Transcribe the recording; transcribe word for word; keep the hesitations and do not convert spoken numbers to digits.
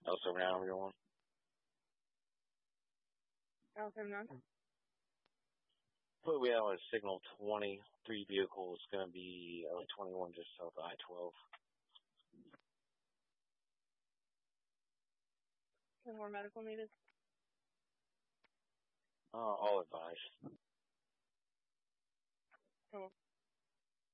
L seven nine, you're on. L seven nine. But we have a signal twenty, three vehicles, going to be L twenty-one just south of I twelve. And more medical needed? Uh, all advised. Cool.